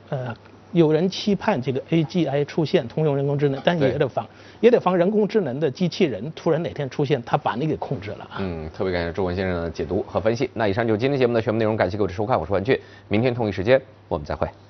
有人期盼这个 AGI 出现，通用人工智能，但也得防人工智能的机器人突然哪天出现，它把你给控制了啊。 特别感谢周文先生的解读和分析。那以上就是今天节目的全部内容，感谢各位的收看，我是万俊，明天同一时间我们再会。